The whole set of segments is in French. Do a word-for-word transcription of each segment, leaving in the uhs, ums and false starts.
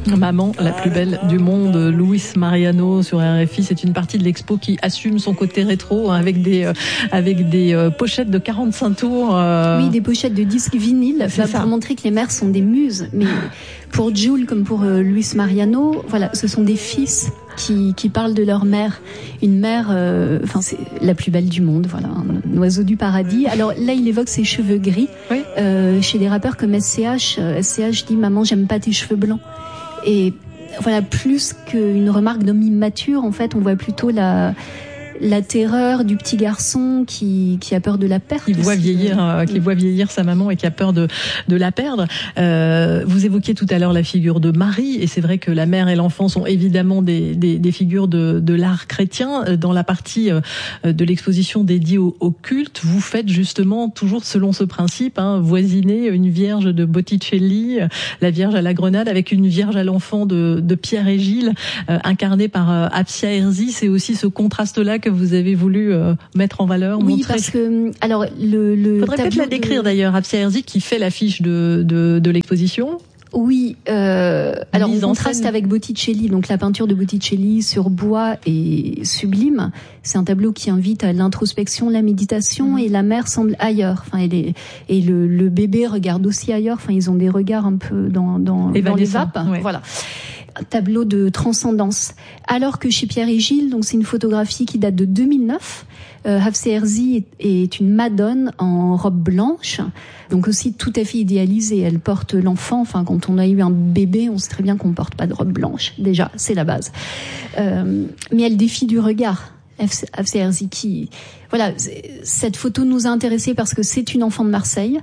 Maman, la plus belle du monde, Luis Mariano sur R F I. C'est une partie de l'expo qui assume son côté rétro, hein, avec des euh, avec des euh, pochettes de quarante-cinq tours. Euh... Oui, des pochettes de disques vinyles, bah, pour montrer que les mères sont des muses. Mais pour Jules, comme pour euh, Luis Mariano, voilà, ce sont des fils qui qui parlent de leur mère, une mère, euh, enfin c'est la plus belle du monde, voilà, un, un oiseau du paradis. Alors là, il évoque ses cheveux gris. Oui. Euh, chez des rappeurs comme S C H, euh, S C H dit maman, j'aime pas tes cheveux blancs. Et voilà, plus qu'une remarque d'homme immature, en fait, on voit plutôt la la terreur du petit garçon qui qui a peur de la perte, qui voit vieillir euh, qui voit vieillir sa maman et qui a peur de de la perdre. Euh, vous évoquiez tout à l'heure la figure de Marie, et c'est vrai que la mère et l'enfant sont évidemment des des, des figures de de l'art chrétien. Dans la partie euh, de l'exposition dédiée au, au culte, vous faites justement toujours selon ce principe, hein, voisiner une Vierge de Botticelli, la Vierge à la Grenade, avec une Vierge à l'enfant de de Pierre et Gilles, euh, incarnée par euh, Apsia Herzi. C'est aussi ce contraste-là que vous avez voulu euh, mettre en valeur, oui, montrer. Parce que alors le, le faudrait peut-être la décrire de... d'ailleurs, Apsia Herzi qui fait l'affiche de de, de l'exposition. Oui, euh, alors on contraste avec Botticelli, donc la peinture de Botticelli sur bois est sublime. C'est un tableau qui invite à l'introspection, la méditation, mmh. et la mère semble ailleurs. Enfin, elle est, et le, le bébé regarde aussi ailleurs. Enfin, ils ont des regards un peu dans dans, dans les vapes. Ouais. Voilà. Un tableau de transcendance. Alors que chez Pierre et Gilles, donc c'est une photographie qui date de deux mille neuf. Euh, Hafsa Herzi est, est une madone en robe blanche, donc aussi tout à fait idéalisée. Elle porte l'enfant. Enfin, quand on a eu un bébé, on sait très bien qu'on porte pas de robe blanche. Déjà, c'est la base. Euh, mais elle défie du regard. Hafsa Herzi qui, voilà, cette photo nous a intéressés parce que c'est une enfant de Marseille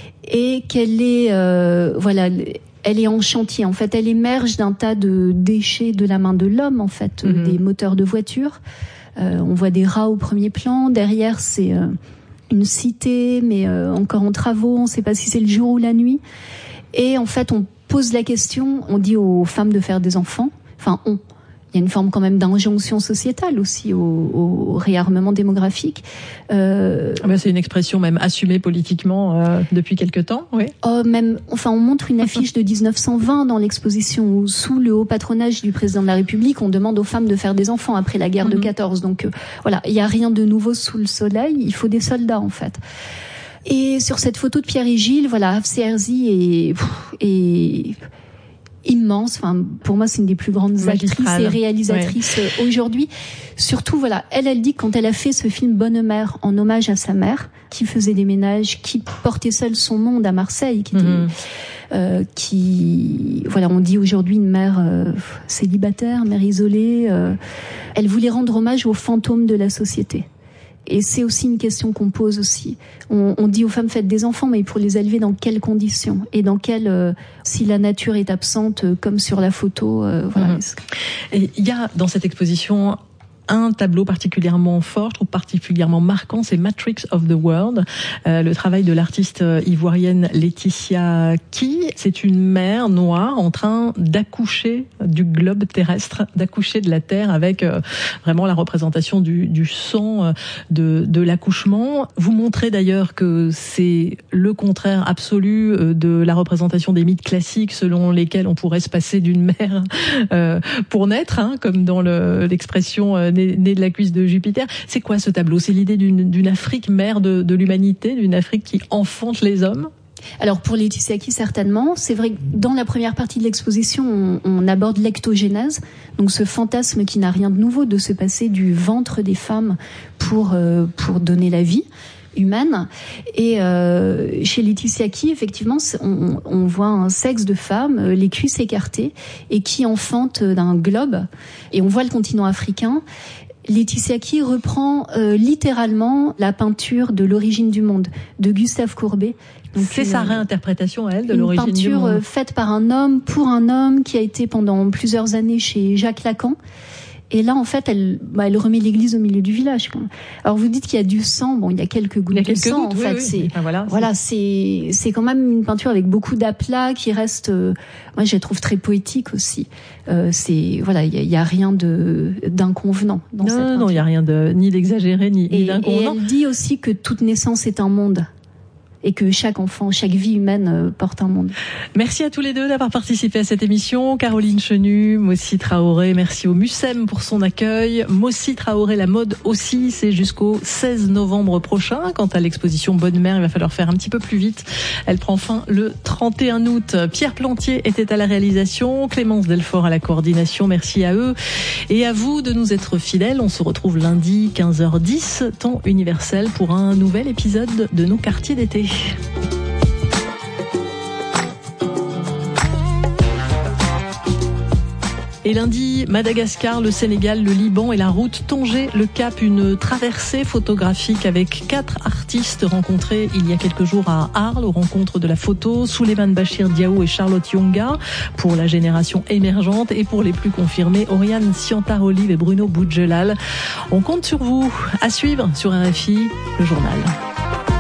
et qu'elle est, euh, voilà. Elle est en chantier. En fait, elle émerge d'un tas de déchets de la main de l'homme, en fait, mmh. des moteurs de voiture. Euh, on voit des rats au premier plan. Derrière, c'est euh, une cité, mais euh, encore en travaux. On ne sait pas si c'est le jour ou la nuit. Et en fait, on pose la question. On dit aux femmes de faire des enfants. Enfin, on. Il y a une forme quand même d'injonction sociétale aussi au, au réarmement démographique. Euh, ah ben c'est une expression même assumée politiquement euh, depuis quelque temps, oui. Oh, même, enfin, on montre une affiche de dix-neuf cent vingt dans l'exposition où, sous le haut patronage du président de la République, on demande aux femmes de faire des enfants après la guerre mm-hmm. de quatorze. Donc euh, voilà, il y a rien de nouveau sous le soleil. Il faut des soldats en fait. Et sur cette photo de Pierre et Gilles, voilà, Hafsa Herzi est, est immense. Enfin, pour moi, c'est une des plus grandes Magistrale. actrices et réalisatrices ouais. aujourd'hui. Surtout, voilà, elle, elle dit que quand elle a fait ce film Bonne Mère en hommage à sa mère, qui faisait des ménages, qui portait seule son monde à Marseille, qui était, mmh. euh, qui, voilà, on dit aujourd'hui une mère euh, célibataire, mère isolée. Euh, elle voulait rendre hommage aux fantômes de la société. Et c'est aussi une question qu'on pose aussi. On, on dit aux femmes faites des enfants, mais pour les élever dans quelles conditions et dans quelles euh, si la nature est absente, euh, comme sur la photo. Euh, voilà. Mmh. Et il y a dans cette exposition un tableau particulièrement fort, je trouve particulièrement marquant, c'est Matrix of the World, euh, le travail de l'artiste ivoirienne Laetitia Key. C'est une mère noire en train d'accoucher du globe terrestre, d'accoucher de la Terre avec euh, vraiment la représentation du, du sang euh, de, de l'accouchement. Vous montrez d'ailleurs que c'est le contraire absolu euh, de la représentation des mythes classiques selon lesquels on pourrait se passer d'une mère euh, pour naître, hein, comme dans le, l'expression euh, né, né de la cuisse de Jupiter. C'est quoi ce tableau? C'est l'idée d'une, d'une Afrique mère de, de l'humanité, d'une Afrique qui enfante les hommes? Alors pour Laetitia Key, certainement. C'est vrai que dans la première partie de l'exposition, on, on aborde l'ectogénèse, donc ce fantasme qui n'a rien de nouveau de se passer du ventre des femmes pour euh, pour donner la vie humaine. Et euh, chez Laetitia Key, effectivement, on, on voit un sexe de femme, les cuisses écartées, et qui enfante d'un globe. Et on voit le continent africain. Laetitia Key reprend euh, littéralement la peinture de l'origine du monde de Gustave Courbet. Donc c'est une, sa réinterprétation à elle de l'origine du monde. Une peinture faite par un homme pour un homme qui a été pendant plusieurs années chez Jacques Lacan. Et là, en fait, elle, bah, elle remet l'église au milieu du village. Alors, vous dites qu'il y a du sang. Bon, il y a quelques gouttes de sang, gouttes, en oui, fait. Oui. C'est, enfin, voilà, voilà, c'est, c'est quand même une peinture avec beaucoup d'aplat qui reste, euh, moi, je la trouve très poétique aussi. Euh, c'est, voilà, il y, y a rien de, d'inconvenant dans non, cette peinture. Non, il y a rien de, ni d'exagéré, ni, et, ni d'inconvenant. Et elle dit aussi que toute naissance est un monde. et que chaque enfant, chaque vie humaine porte un monde. Merci à tous les deux d'avoir participé à cette émission. Caroline Chenu, Mossi Traoré, merci au Mucem pour son accueil. Mossi Traoré, la mode aussi, c'est jusqu'au seize novembre prochain. Quant à l'exposition Bonne Mère, il va falloir faire un petit peu plus vite. Elle prend fin le trente et un août. Pierre Plantier était à la réalisation, Clémence Delfort à la coordination. Merci à eux et à vous de nous être fidèles. On se retrouve lundi quinze heures dix, temps universel, pour un nouvel épisode de nos quartiers d'été. Et lundi, Madagascar, le Sénégal, le Liban et la route Tanger-Le Cap, une traversée photographique avec quatre artistes rencontrés il y a quelques jours à Arles, aux rencontres de la photo, Souleymane Bachir Diao et Charlotte Yonga, pour la génération émergente, et pour les plus confirmés, Oriane Siantar-Olive et Bruno Boudjelal. On compte sur vous. À suivre sur R F I, le journal.